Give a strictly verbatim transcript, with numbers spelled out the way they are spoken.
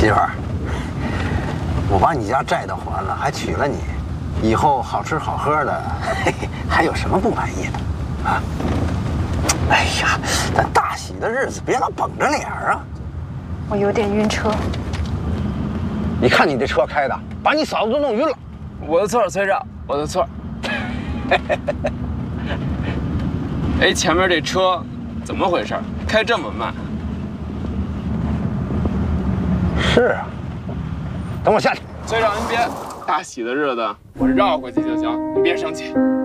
媳妇儿，我把你家债都还了，还娶了你，以后好吃好喝的，嘿嘿，还有什么不满意的？啊？哎呀，咱大喜的日子别老绷着脸啊！ 我有点晕车。 你看你这车开的，把你嫂子都弄晕了。 我的错，村长，我的错。哎，前面这车怎么回事？开这么慢？ 是啊，等我下去。 村长，您别，大喜的日子我绕过去就行，您别生气。